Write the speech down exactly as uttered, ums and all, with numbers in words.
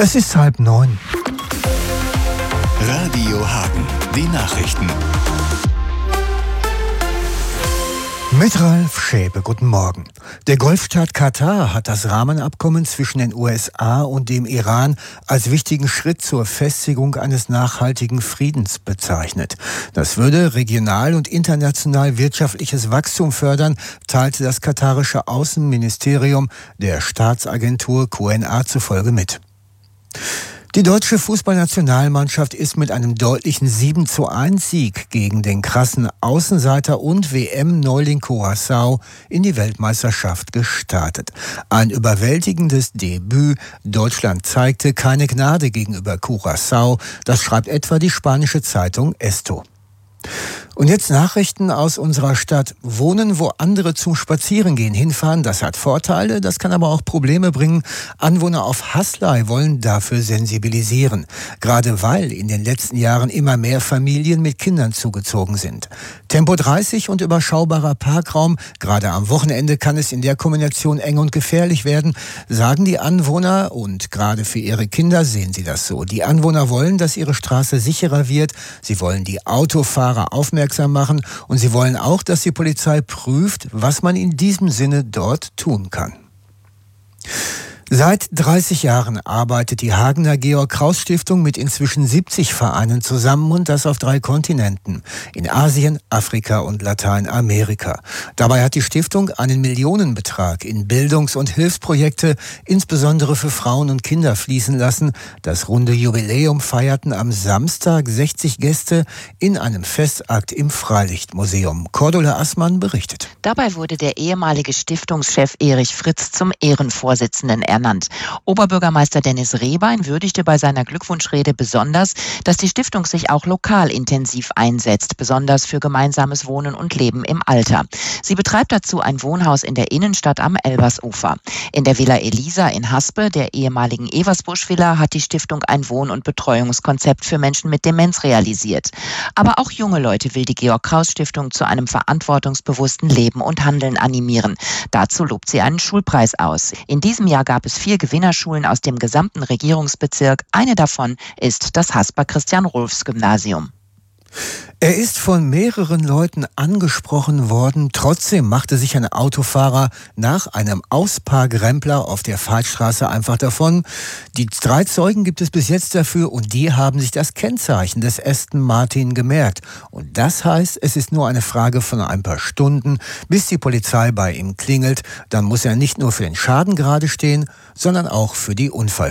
Es ist halb neun. Radio Hagen, die Nachrichten. Mit Ralf Schäbe, guten Morgen. Der Golfstaat Katar hat das Rahmenabkommen zwischen den U S A und dem Iran als wichtigen Schritt zur Festigung eines nachhaltigen Friedens bezeichnet. Das würde regional und international wirtschaftliches Wachstum fördern, teilte das katarische Außenministerium der Staatsagentur Q N A zufolge mit. Die deutsche Fußballnationalmannschaft ist mit einem deutlichen sieben zu eins Sieg gegen den krassen Außenseiter und W M-Neuling Curaçao in die Weltmeisterschaft gestartet. Ein überwältigendes Debüt. Deutschland zeigte keine Gnade gegenüber Curaçao. Das schreibt etwa die spanische Zeitung Esto. Und jetzt Nachrichten aus unserer Stadt. Wohnen, wo andere zum Spazierengehen hinfahren, das hat Vorteile, das kann aber auch Probleme bringen. Anwohner auf Haslei wollen dafür sensibilisieren. Gerade weil in den letzten Jahren immer mehr Familien mit Kindern zugezogen sind. Tempo dreißig und überschaubarer Parkraum. Gerade am Wochenende kann es in der Kombination eng und gefährlich werden, sagen die Anwohner. Und gerade für ihre Kinder sehen sie das so. Die Anwohner wollen, dass ihre Straße sicherer wird. Sie wollen die Autofahrer aufmerksam machen und sie wollen auch, dass die Polizei prüft, was man in diesem Sinne dort tun kann. Seit dreißig Jahren arbeitet die Hagener Georg-Krauss-Stiftung mit inzwischen siebzig Vereinen zusammen und das auf drei Kontinenten, in Asien, Afrika und Lateinamerika. Dabei hat die Stiftung einen Millionenbetrag in Bildungs- und Hilfsprojekte, insbesondere für Frauen und Kinder, fließen lassen. Das runde Jubiläum feierten am Samstag sechzig Gäste in einem Festakt im Freilichtmuseum. Cordula Assmann berichtet. Dabei wurde der ehemalige Stiftungschef Erich Fritz zum Ehrenvorsitzenden ernannt. Oberbürgermeister Dennis Rehbein würdigte bei seiner Glückwunschrede besonders, dass die Stiftung sich auch lokal intensiv einsetzt, besonders für gemeinsames Wohnen und Leben im Alter. Sie betreibt dazu ein Wohnhaus in der Innenstadt am Elbersufer. In der Villa Elisa in Haspe, der ehemaligen Eversbusch-Villa, hat die Stiftung ein Wohn- und Betreuungskonzept für Menschen mit Demenz realisiert. Aber auch junge Leute will die Georg-Krauss-Stiftung zu einem verantwortungsbewussten Leben und Handeln animieren. Dazu lobt sie einen Schulpreis aus. In diesem Jahr gab es vier Gewinnerschulen aus dem gesamten Regierungsbezirk. Eine davon ist das Hasper Christian-Rolfs-Gymnasium. Er ist von mehreren Leuten angesprochen worden. Trotzdem machte sich ein Autofahrer nach einem Ausparkrempler auf der Fahrstraße einfach davon. Die drei Zeugen gibt es bis jetzt dafür und die haben sich das Kennzeichen des Aston Martin gemerkt. Und das heißt, es ist nur eine Frage von ein paar Stunden, bis die Polizei bei ihm klingelt. Dann muss er nicht nur für den Schaden gerade stehen, sondern auch für die Unfallversicherung.